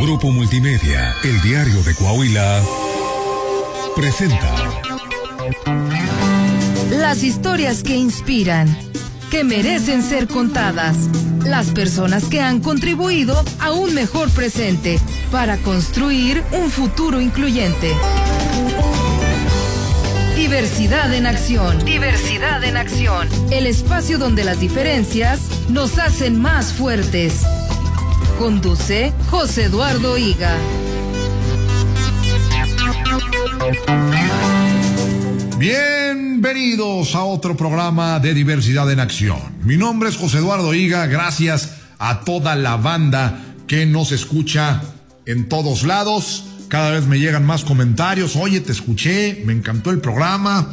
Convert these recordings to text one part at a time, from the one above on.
Grupo Multimedia, el diario de Coahuila, presenta las historias que inspiran, que merecen ser contadas, las personas que han contribuido a un mejor presente para construir un futuro incluyente. Diversidad en acción. Diversidad en acción. El espacio donde las diferencias nos hacen más fuertes. Conduce José Eduardo Higa. Bienvenidos a otro programa de Diversidad en Acción. Mi nombre es José Eduardo Higa. Gracias a toda la banda que nos escucha en todos lados. Cada vez me llegan más comentarios. Oye, te escuché, me encantó el programa.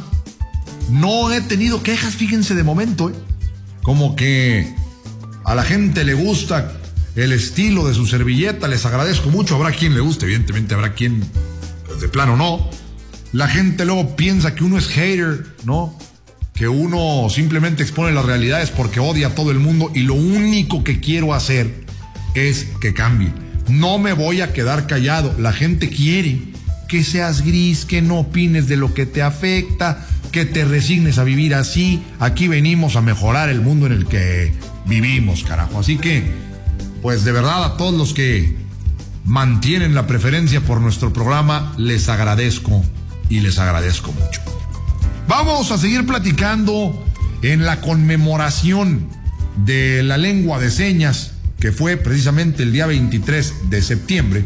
No he tenido quejas, fíjense, de momento, Como que a la gente le gusta el estilo de su servilleta. Les agradezco mucho. Habrá quien le guste, evidentemente habrá quien, pues, de plano no. La gente luego piensa que uno es hater, ¿no? Que uno simplemente expone las realidades porque odia a todo el mundo, y lo único que quiero hacer es que cambie. No me voy a quedar callado. La gente quiere que seas gris, que no opines de lo que te afecta, que te resignes a vivir así. Aquí venimos a mejorar el mundo en el que vivimos, carajo. Así que, pues de verdad, a todos los que mantienen la preferencia por nuestro programa, les agradezco y les agradezco mucho. Vamos a seguir platicando en la conmemoración de la lengua de señas, que fue precisamente el día 23 de septiembre,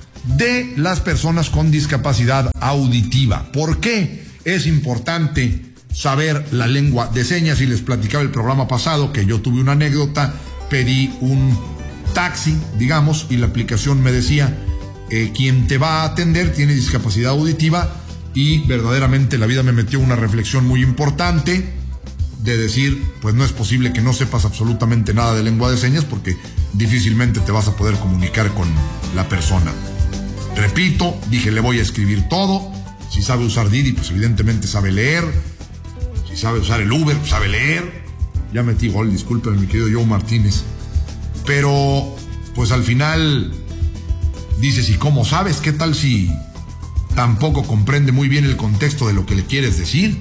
de las personas con discapacidad auditiva. ¿Por qué es importante saber la lengua de señas? Y les platicaba el programa pasado que yo tuve una anécdota. Pedí un taxi, digamos, y la aplicación me decía, quien te va a atender tiene discapacidad auditiva, y verdaderamente la vida me metió una reflexión muy importante de decir, pues no es posible que no sepas absolutamente nada de lengua de señas, porque difícilmente te vas a poder comunicar con la persona. Repito, dije, le voy a escribir todo. Si sabe usar Didi, pues evidentemente sabe leer. Si sabe usar el Uber, pues sabe leer. Ya metí gol, discúlpenme, mi querido Joe Martínez. Pero, pues al final, dices, ¿y cómo sabes? ¿Qué tal si tampoco comprende muy bien el contexto de lo que le quieres decir?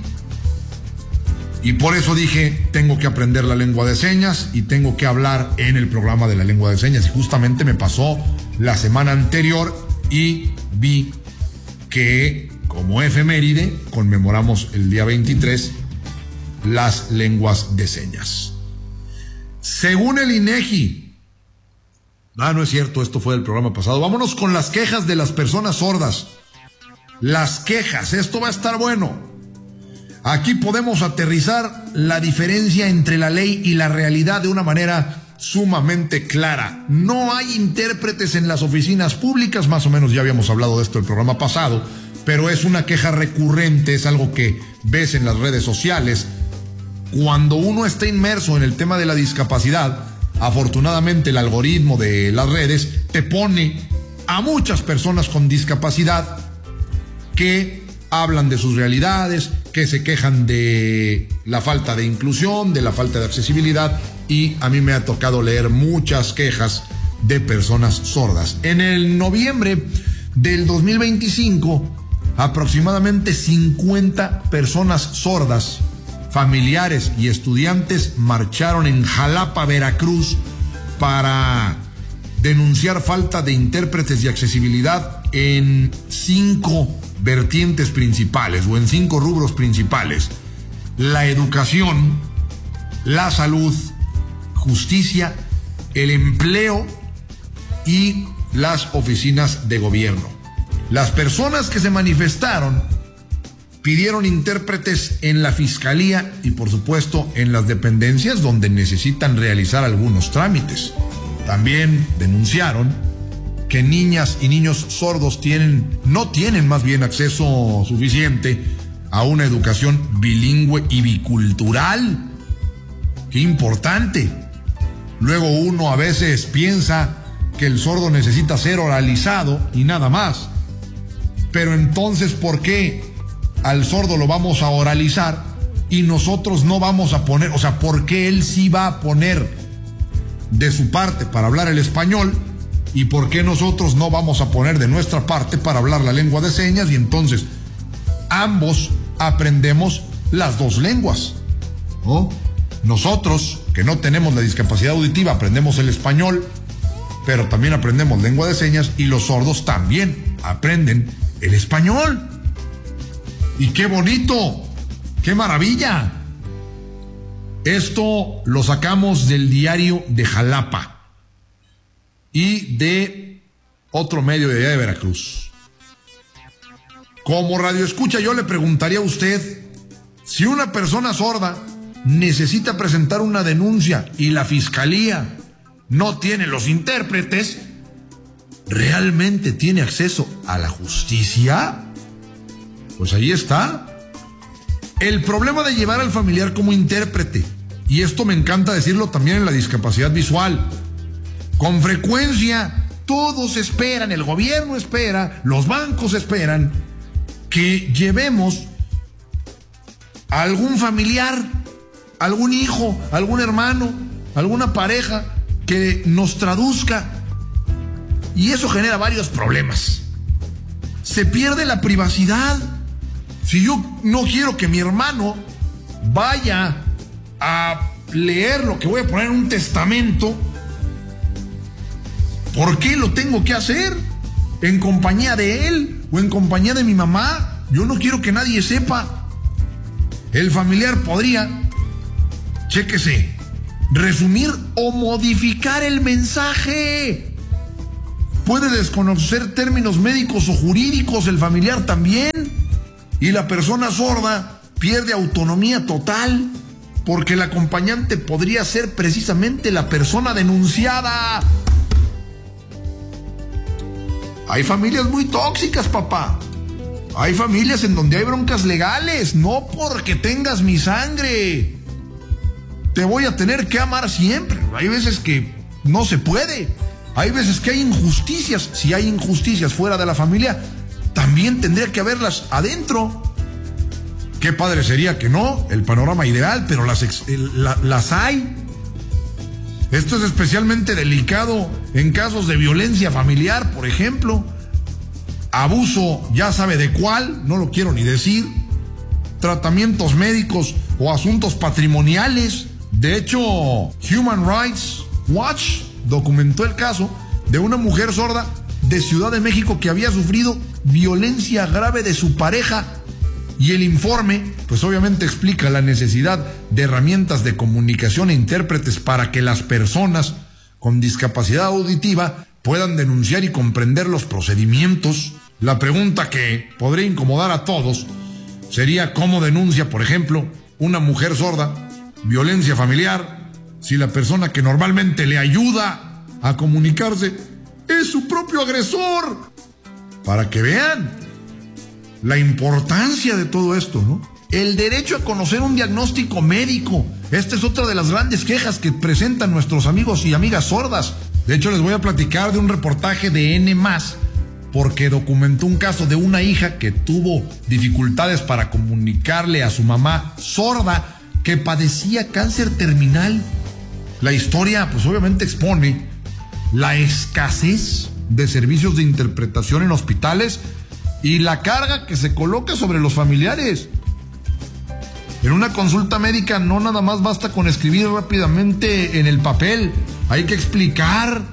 Y por eso dije, tengo que aprender la lengua de señas y tengo que hablar en el programa de la lengua de señas. Y justamente me pasó la semana anterior y vi que, como efeméride, conmemoramos el día 23 las lenguas de señas. Según el INEGI, no es cierto, esto fue del programa pasado. Vámonos con las quejas de las personas sordas. Las quejas, esto va a estar bueno. Aquí podemos aterrizar la diferencia entre la ley y la realidad de una manera sumamente clara. No hay intérpretes en las oficinas públicas, más o menos ya habíamos hablado de esto el programa pasado, pero es una queja recurrente, es algo que ves en las redes sociales. Cuando uno está inmerso en el tema de la discapacidad, afortunadamente el algoritmo de las redes te pone a muchas personas con discapacidad que hablan de sus realidades, que se quejan de la falta de inclusión, de la falta de accesibilidad, y a mí me ha tocado leer muchas quejas de personas sordas. En el noviembre del 2025, aproximadamente 50 personas sordas, familiares y estudiantes, marcharon en Jalapa, Veracruz, para denunciar falta de intérpretes y accesibilidad en 5 vertientes principales, o en 5 rubros principales: la educación, la salud, justicia, el empleo y las oficinas de gobierno. Las personas que se manifestaron pidieron intérpretes en la fiscalía y, por supuesto, en las dependencias donde necesitan realizar algunos trámites. También denunciaron que niñas y niños sordos no tienen más bien acceso suficiente a una educación bilingüe y bicultural. ¡Qué importante! Luego uno a veces piensa que el sordo necesita ser oralizado y nada más. Pero entonces, ¿por qué al sordo lo vamos a oralizar y nosotros no vamos a poner? O sea, ¿por qué él sí va a poner de su parte para hablar el español ¿Y por qué nosotros no vamos a poner de nuestra parte para hablar la lengua de señas? Y entonces ambos aprendemos las dos lenguas, ¿no? Nosotros, que no tenemos la discapacidad auditiva, aprendemos el español, pero también aprendemos lengua de señas, y los sordos también aprenden el español. ¡Y qué bonito! ¡Qué maravilla! Esto lo sacamos del Diario de Jalapa y de otro medio de allá de Veracruz. Como radioescucha, yo le preguntaría a usted, si una persona sorda necesita presentar una denuncia y la fiscalía no tiene los intérpretes, ¿realmente tiene acceso a la justicia? Pues ahí está. El problema de llevar al familiar como intérprete, y esto me encanta decirlo también en la discapacidad visual. Con frecuencia, todos esperan, el gobierno espera, los bancos esperan que llevemos a algún familiar, algún hijo, algún hermano, alguna pareja que nos traduzca. Y eso genera varios problemas. Se pierde la privacidad. Si yo no quiero que mi hermano vaya a leer lo que voy a poner en un testamento, ¿por qué lo tengo que hacer? ¿En compañía de él o en compañía de mi mamá? Yo no quiero que nadie sepa. El familiar podría, chéquese, resumir o modificar el mensaje. Puede desconocer términos médicos o jurídicos, el familiar también. Y la persona sorda pierde autonomía total, porque el acompañante podría ser precisamente la persona denunciada. Hay familias muy tóxicas, papá. Hay familias en donde hay broncas legales. No porque tengas mi sangre te voy a tener que amar siempre. Hay veces que no se puede. Hay veces que hay injusticias. Si hay injusticias fuera de la familia, también tendría que haberlas adentro. Qué padre sería que no, el panorama ideal, pero las hay. Esto es especialmente delicado en casos de violencia familiar, por ejemplo. Abuso, ya sabe de cuál, no lo quiero ni decir. Tratamientos médicos o asuntos patrimoniales. De hecho, Human Rights Watch documentó el caso de una mujer sorda de Ciudad de México que había sufrido violencia grave de su pareja, y el informe pues obviamente explica la necesidad de herramientas de comunicación e intérpretes para que las personas con discapacidad auditiva puedan denunciar y comprender los procedimientos. La pregunta que podría incomodar a todos sería: ¿cómo denuncia, por ejemplo, una mujer sorda violencia familiar si la persona que normalmente le ayuda a comunicarse es su propio agresor? Para que vean la importancia de todo esto, ¿no? El derecho a conocer un diagnóstico médico. Esta es otra de las grandes quejas que presentan nuestros amigos y amigas sordas. De hecho, les voy a platicar de un reportaje de N+, porque documentó un caso de una hija que tuvo dificultades para comunicarle a su mamá sorda que padecía cáncer terminal. La historia, pues obviamente expone la escasez de servicios de interpretación en hospitales y la carga que se coloca sobre los familiares. En una consulta médica no nada más basta con escribir rápidamente en el papel, hay que explicar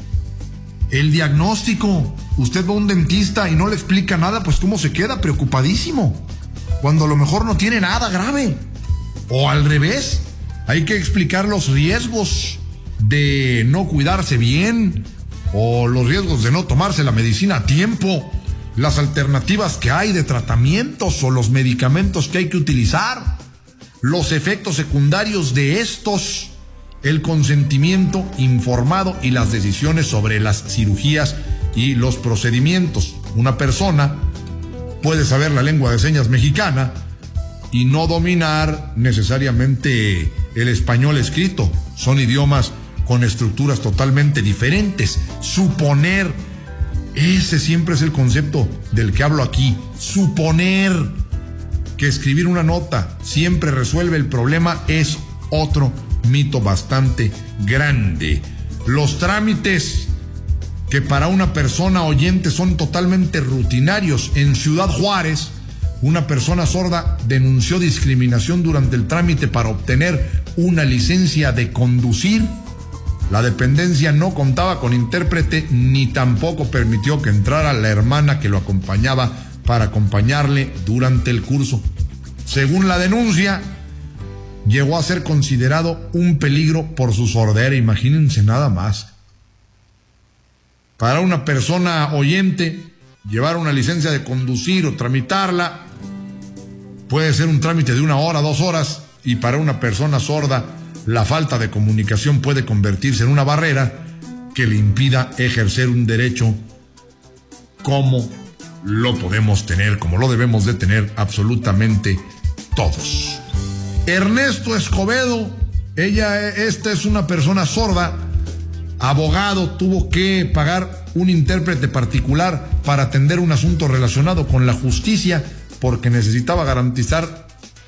el diagnóstico. Usted va a un dentista y no le explica nada, pues ¿cómo se queda? Preocupadísimo, cuando a lo mejor no tiene nada grave. O al revés, hay que explicar los riesgos de no cuidarse bien, o los riesgos de no tomarse la medicina a tiempo, las alternativas que hay de tratamientos o los medicamentos que hay que utilizar, los efectos secundarios de estos, el consentimiento informado y las decisiones sobre las cirugías y los procedimientos. Una persona puede saber la lengua de señas mexicana y no dominar necesariamente el español escrito. Son idiomas con estructuras totalmente diferentes. Suponer, ese siempre es el concepto del que hablo aquí. Suponer que escribir una nota siempre resuelve el problema es otro mito bastante grande. Los trámites que para una persona oyente son totalmente rutinarios. En Ciudad Juárez, una persona sorda denunció discriminación durante el trámite para obtener una licencia de conducir. La dependencia no contaba con intérprete ni tampoco permitió que entrara la hermana que lo acompañaba para acompañarle durante el curso. Según la denuncia, llegó a ser considerado un peligro por su sordera. Imagínense nada más. Para una persona oyente, llevar una licencia de conducir o tramitarla puede ser un trámite de 1 hora, 2 horas, y para una persona sorda, la falta de comunicación puede convertirse en una barrera que le impida ejercer un derecho como lo podemos tener, como lo debemos de tener absolutamente todos. Ernesto Escobedo, esta es una persona sorda, abogado, tuvo que pagar un intérprete particular para atender un asunto relacionado con la justicia porque necesitaba garantizar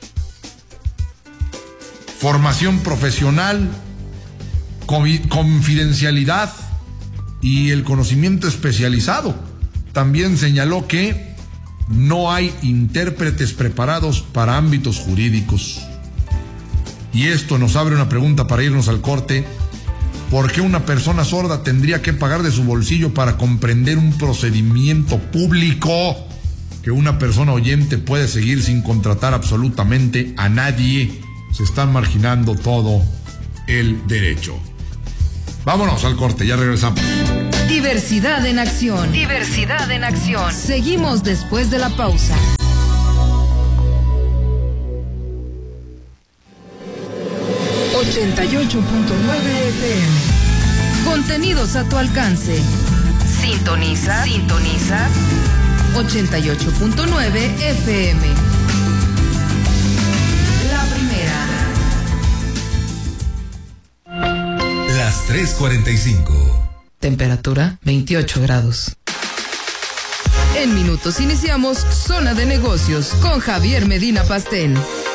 formación profesional, confidencialidad y el conocimiento especializado. También señaló que no hay intérpretes preparados para ámbitos jurídicos. Y esto nos abre una pregunta para irnos al corte. ¿Por qué una persona sorda tendría que pagar de su bolsillo para comprender un procedimiento público que una persona oyente puede seguir sin contratar absolutamente a nadie? Se está marginando todo el derecho. Vámonos al corte, ya regresamos. Diversidad en acción. Diversidad en acción. Seguimos después de la pausa. FM. Contenidos a tu alcance. Sintoniza 88.9 FM. La primera. Las 3:45. Temperatura 28 grados. En minutos iniciamos Zona de Negocios con Javier Medina Pastel.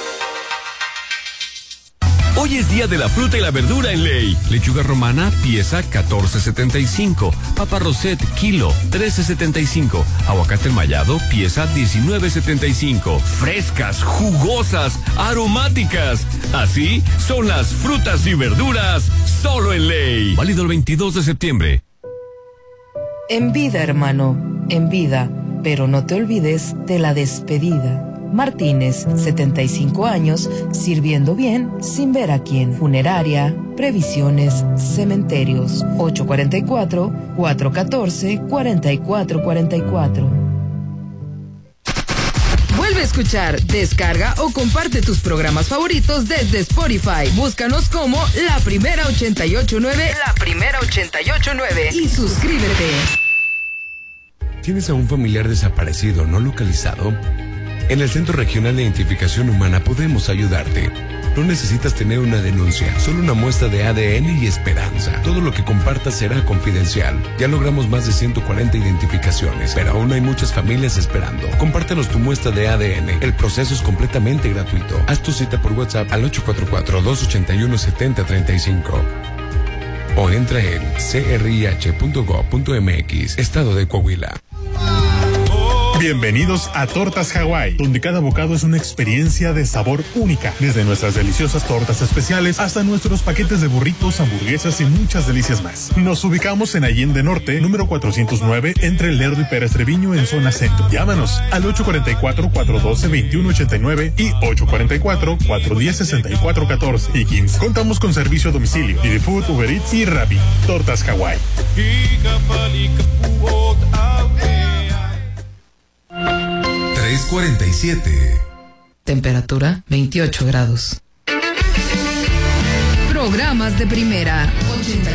Hoy es día de la fruta y la verdura en Ley. Lechuga romana, pieza $14.75. Papa Roset, kilo $13.75. Aguacate mallado, pieza $19.75. Frescas, jugosas, aromáticas. Así son las frutas y verduras, solo en Ley. Válido el 22 de septiembre. En vida, hermano, en vida, pero no te olvides de la despedida. Martínez, 75 años, sirviendo bien sin ver a quién. Funeraria, previsiones, cementerios. 844-414-4444. Vuelve a escuchar, descarga o comparte tus programas favoritos desde Spotify. Búscanos como La Primera 889. La Primera 889. Y suscríbete. ¿Tienes a un familiar desaparecido no localizado? En el Centro Regional de Identificación Humana podemos ayudarte. No necesitas tener una denuncia, solo una muestra de ADN y esperanza. Todo lo que compartas será confidencial. Ya logramos más de 140 identificaciones, pero aún hay muchas familias esperando. Compártenos tu muestra de ADN. El proceso es completamente gratuito. Haz tu cita por WhatsApp al 844-281-7035. O entra en crih.gov.mx, Estado de Coahuila. Bienvenidos a Tortas Hawái, donde cada bocado es una experiencia de sabor única. Desde nuestras deliciosas tortas especiales hasta nuestros paquetes de burritos, hamburguesas y muchas delicias más. Nos ubicamos en Allende Norte, número 409, entre Lerdo y Pérez Treviño, en zona centro. Llámanos al 844-412-2189 y 844-410-6414 y 15. Contamos con servicio a domicilio, Didi Food, Uber Eats y Rappi. Tortas Hawái. 3:47. Temperatura 28 grados. Programas de primera.